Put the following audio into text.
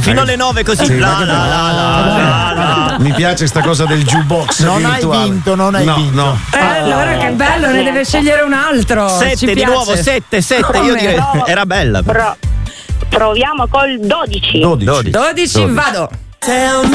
fino alle 9 così. Sì, mi piace sta cosa del jukebox Non hai virtuale. vinto, non hai vinto. No. Allora che bello, ne deve scegliere un altro. 7 Ci di piace. nuovo, 7. Io Come? direi era bella. Proviamo col 12. 12, vado.